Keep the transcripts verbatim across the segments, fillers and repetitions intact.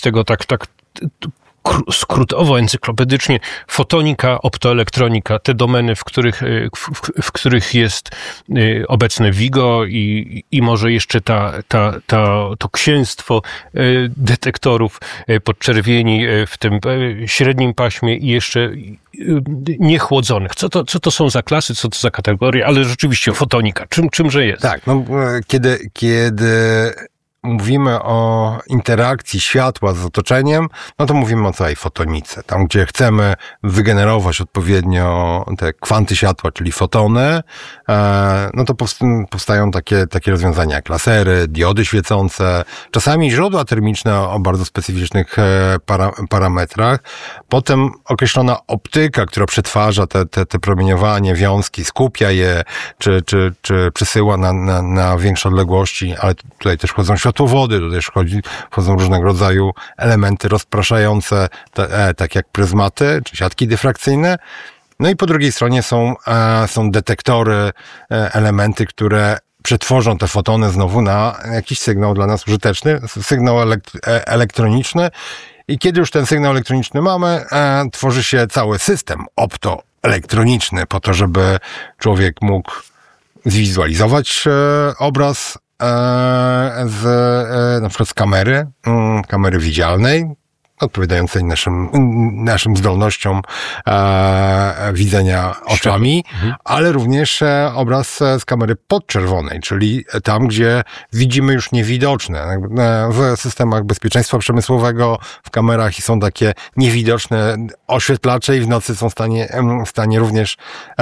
tego tak, tak skrótowo, encyklopedycznie, fotonika, optoelektronika, te domeny, w których, w, w których jest obecne WIGO i, i może jeszcze ta, ta, ta, to księstwo detektorów podczerwieni w tym średnim paśmie i jeszcze niechłodzonych. Co to, co to są za klasy, co to za kategorie, ale rzeczywiście fotonika. Czym, czymże jest? Tak, no kiedy, kiedy mówimy o interakcji światła z otoczeniem, no to mówimy o całej fotonice. Tam, gdzie chcemy wygenerować odpowiednio te kwanty światła, czyli fotony, no to powstają takie, takie rozwiązania jak lasery, diody świecące, czasami źródła termiczne o bardzo specyficznych para, parametrach. Potem określona optyka, która przetwarza te, te, te promieniowanie, wiązki, skupia je, czy, czy, czy przesyła na, na, na większe odległości, ale tutaj też wchodzą światłowody, tu też wchodzi, wchodzą różnego rodzaju elementy rozpraszające, te, e, tak jak pryzmaty, czy siatki dyfrakcyjne. No i po drugiej stronie są, e, są detektory, e, elementy, które przetworzą te fotony znowu na jakiś sygnał dla nas użyteczny, sygnał elekt- e, elektroniczny. I kiedy już ten sygnał elektroniczny mamy, e, tworzy się cały system optoelektroniczny po to, żeby człowiek mógł zwizualizować e, obraz z, na przykład z kamery, kamery widzialnej, odpowiadającej naszym, naszym zdolnościom e, widzenia oczami, mhm. ale również e, obraz z kamery podczerwonej, czyli tam, gdzie widzimy już niewidoczne. E, w systemach bezpieczeństwa przemysłowego, w kamerach są takie niewidoczne oświetlacze i w nocy są w stanie, w stanie również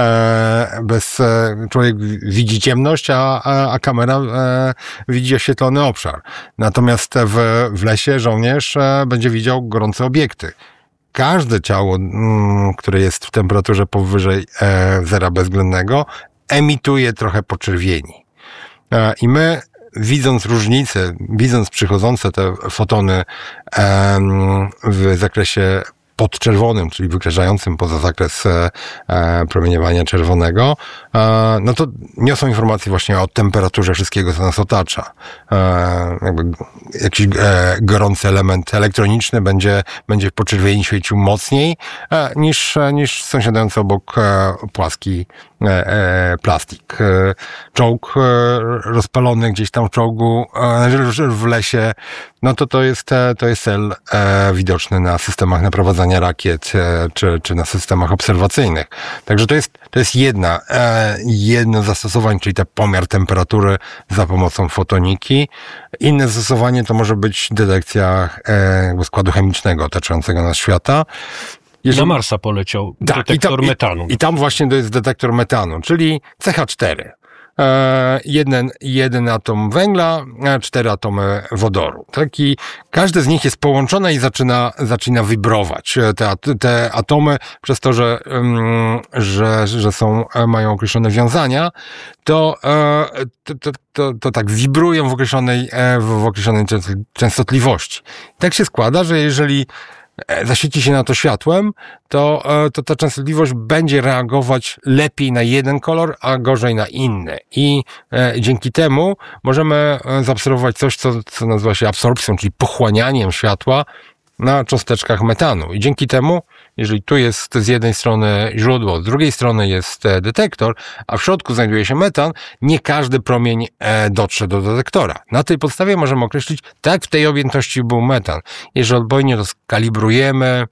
e, bez, e, człowiek widzi ciemność, a, a, a kamera e, widzi oświetlony obszar. Natomiast w, w lesie żołnierz e, będzie widział gorące obiekty. Każde ciało, mm, które jest w temperaturze powyżej e, zera bezwzględnego, emituje trochę poczerwieni. E, I my, widząc różnice, widząc przychodzące te fotony e, w zakresie podczerwonym, czyli wykraczającym poza zakres e, promieniowania czerwonego, e, no to niosą informacje właśnie o temperaturze wszystkiego, co nas otacza. E, jakby jakiś e, gorący element elektroniczny będzie, będzie w poczerwieni świecił mocniej e, niż, niż sąsiadujący obok e, płaski e, e, plastik. E, czołg e, rozpalony gdzieś tam w czołgu e, w lesie, no to to jest, to jest cel e, widoczny na systemach naprowadzania rakiet, e, czy, czy na systemach obserwacyjnych. Jakże to jest, to jest jedna, e, jedno zastosowanie, czyli ten pomiar temperatury za pomocą fotoniki. Inne zastosowanie to może być detekcja e, składu chemicznego otaczającego nas świata. Jeżeli... Na Marsa poleciał tak, detektor i tam, metanu. I, I tam właśnie to jest detektor metanu, czyli C H cztery. E, jeden, jeden atom węgla, cztery atomy wodoru. Tak? I każde z nich jest połączone i zaczyna, zaczyna wibrować. Te, te atomy, przez to, że, um, że, że są, mają określone wiązania, to, e, to, to, to, to tak wibrują w określonej, w, w określonej częstotliwości. Tak się składa, że jeżeli zaświeci się na to światłem, to, to ta częstotliwość będzie reagować lepiej na jeden kolor, a gorzej na inny. I e, dzięki temu możemy zaobserwować coś, co, co nazywa się absorpcją, czyli pochłanianiem światła na cząsteczkach metanu. I dzięki temu, jeżeli tu jest z jednej strony źródło, z drugiej strony jest detektor, a w środku znajduje się metan, nie każdy promień dotrze do detektora. Na tej podstawie możemy określić, tak w tej objętości był metan. Jeżeli odpowiednio to skalibrujemy,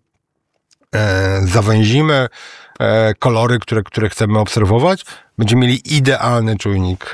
zawęzimy kolory, które, które chcemy obserwować, będziemy mieli idealny czujnik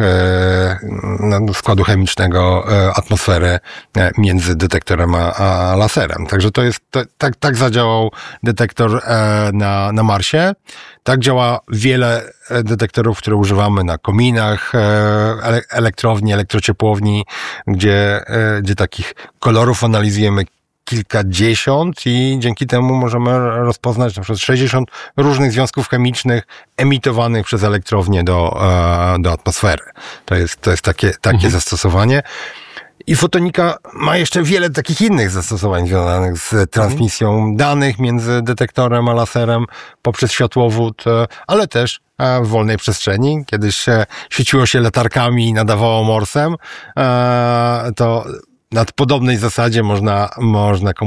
e, składu chemicznego e, atmosfery e, między detektorem a, a laserem. Także to jest, to, tak, tak zadziałał detektor e, na, na Marsie. Tak działa wiele detektorów, które używamy na kominach, e, elektrowni, elektrociepłowni, gdzie, e, gdzie takich kolorów analizujemy kilkadziesiąt i dzięki temu możemy rozpoznać na przykład sześćdziesiąt różnych związków chemicznych emitowanych przez elektrownię do, do atmosfery. To jest, to jest takie, takie mhm. zastosowanie. I fotonika ma jeszcze wiele takich innych zastosowań związanych z transmisją mhm. danych między detektorem a laserem poprzez światłowód, ale też w wolnej przestrzeni. Kiedyś świeciło się latarkami i nadawało morsem, to na podobnej zasadzie można, można